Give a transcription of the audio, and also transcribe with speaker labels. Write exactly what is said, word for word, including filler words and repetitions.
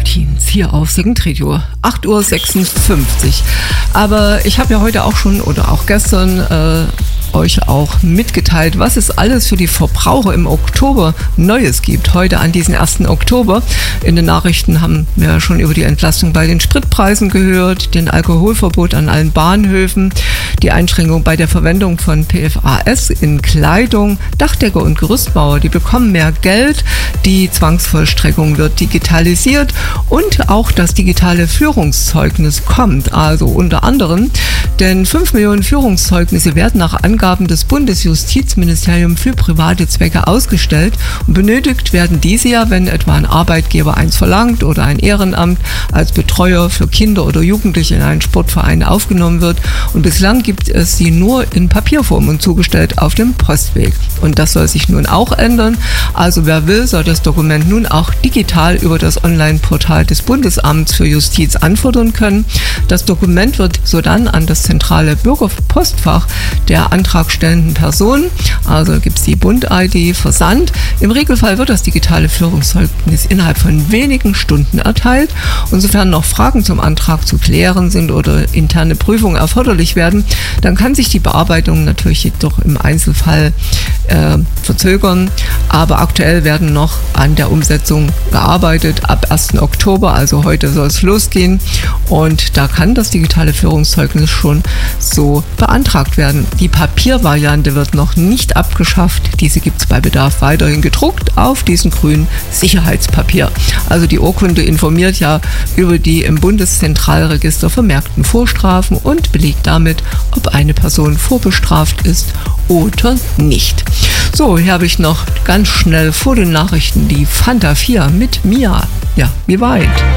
Speaker 1: Teens hier auf Second Radio. acht Uhr sechsundfünfzig. Aber ich habe ja heute auch schon oder auch gestern äh, euch auch mitgeteilt, was es alles für die Verbraucher im Oktober Neues gibt. Heute an diesem ersten Oktober. In den Nachrichten haben wir schon über die Entlastung bei den Spritpreisen gehört, den Alkoholverbot an allen Bahnhöfen, die Einschränkung bei der Verwendung von P F A S in Kleidung, Dachdecker und Gerüstbauer, die bekommen mehr Geld, die Zwangsvollstreckung wird digitalisiert und auch das digitale Führungszeugnis kommt, also unter anderem, denn fünf Millionen Führungszeugnisse werden nach Angaben des Bundesjustizministeriums für private Zwecke ausgestellt und benötigt werden diese ja, wenn etwa ein Arbeitgeber eins verlangt oder ein Ehrenamt als Betreuer für Kinder oder Jugendliche in einen Sportverein aufgenommen wird, und bislang gibt es sie nur in Papierform und zugestellt auf dem Postweg. Und das soll sich nun auch ändern. Also wer will, soll das Dokument nun auch digital über das Online-Portal des Bundesamts für Justiz anfordern können. Das Dokument wird sodann an das zentrale Bürgerpostfach der antragstellenden Person, also gibt es die Bund-I D, versandt. Im Regelfall wird das digitale Führungszeugnis innerhalb von wenigen Stunden erteilt. Und sofern noch Fragen zum Antrag zu klären sind oder interne Prüfungen erforderlich werden, dann kann sich die Bearbeitung natürlich jedoch im Einzelfall äh, verzögern. Aber aktuell werden noch an der Umsetzung gearbeitet. Ab ersten Oktober, also heute, soll es losgehen. Und da kann das digitale Führungszeugnis schon so beantragt werden. Die Papiervariante wird noch nicht abgeschafft. Diese gibt es bei Bedarf weiterhin gedruckt auf diesem grünen Sicherheitspapier. Also die Urkunde informiert ja über die im Bundeszentralregister vermerkten Vorstrafen und belegt damit, ob eine Person vorbestraft ist oder nicht. So, hier habe ich noch ganz schnell vor den Nachrichten die Fanta vier mit Mia. Ja, wie weit?